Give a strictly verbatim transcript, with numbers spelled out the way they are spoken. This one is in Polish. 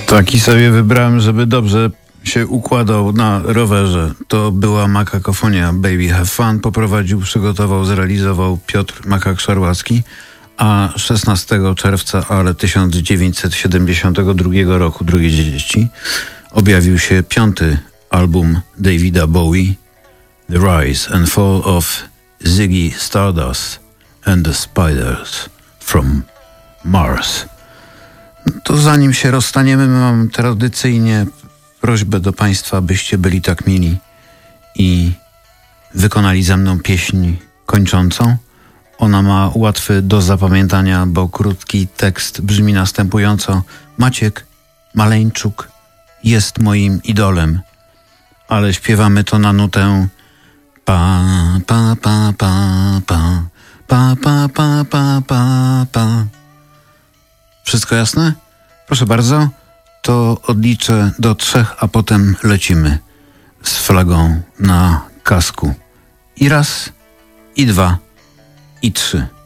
Taki sobie wybrałem, żeby dobrze się układał na rowerze. To była Makakofonia Baby Have Fun. Poprowadził, przygotował, zrealizował Piotr Makak-Szarłacki, a szesnastego czerwca, ale tysiąc dziewięćset siedemdziesiątego drugiego roku, drugie dzieci, objawił się piąty album Davida Bowie, The Rise and Fall of Ziggy Stardust and the Spiders from Mars. To zanim się rozstaniemy, mam tradycyjnie prośbę do Państwa, byście byli tak mili i wykonali ze mną pieśń kończącą. Ona ma łatwy do zapamiętania, bo krótki tekst brzmi następująco: Maciek Maleńczuk jest moim idolem, ale śpiewamy to na nutę pa pa pa pa pa pa pa pa pa pa pa. Wszystko jasne? Proszę bardzo, to odliczę do trzech, a potem lecimy z flagą na kasku. I raz, i dwa, i trzy.